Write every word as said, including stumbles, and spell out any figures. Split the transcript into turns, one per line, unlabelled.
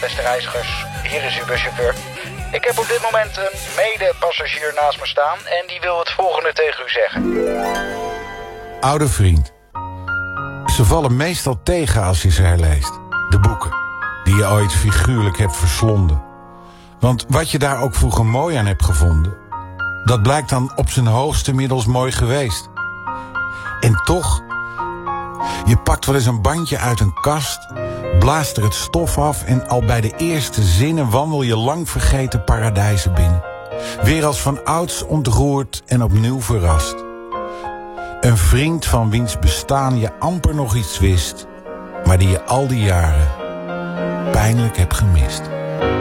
beste reizigers. Hier is uw buschauffeur. Ik heb op dit moment een mede-passagier naast me staan en die wil het volgende tegen u zeggen.
Oude vriend. Ze vallen meestal tegen als je ze herleest. De boeken die je ooit figuurlijk hebt verslonden. Want wat je daar ook vroeger mooi aan hebt gevonden, dat blijkt dan op zijn hoogst inmiddels mooi geweest. En toch, je pakt wel eens een bandje uit een kast, blaast er het stof af en al bij de eerste zinnen wandel je lang vergeten paradijzen binnen. Weer als van ouds ontroerd en opnieuw verrast. Een vriend van wiens bestaan je amper nog iets wist, maar die je al die jaren pijnlijk hebt gemist.